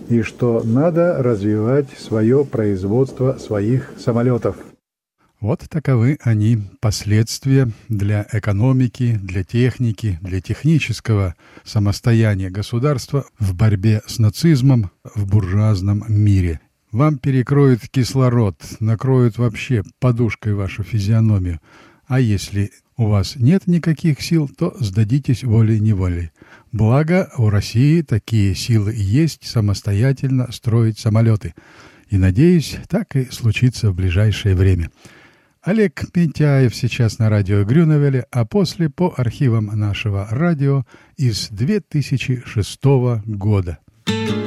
и что надо развивать свое производство своих самолетов. Вот таковы они, последствия для экономики, для техники, для технического самостояния государства в борьбе с нацизмом в буржуазном мире. Вам перекроют кислород, накроют вообще подушкой вашу физиономию. А если у вас нет никаких сил, то сдадитесь волей-неволей. Благо, у России такие силы есть самостоятельно строить самолеты. И, надеюсь, так и случится в ближайшее время. Олег Митяев сейчас на радио Грюневеле, а после по архивам нашего радио из 2006 года.